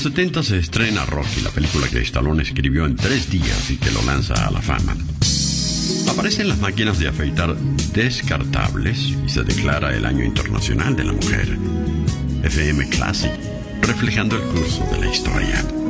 70 se estrena Rocky, la película que Stallone escribió en 3 días y que lo lanza a la fama. Aparecen las máquinas de afeitar descartables y se declara el Año Internacional de la Mujer. FM Classic, reflejando el curso de la historia.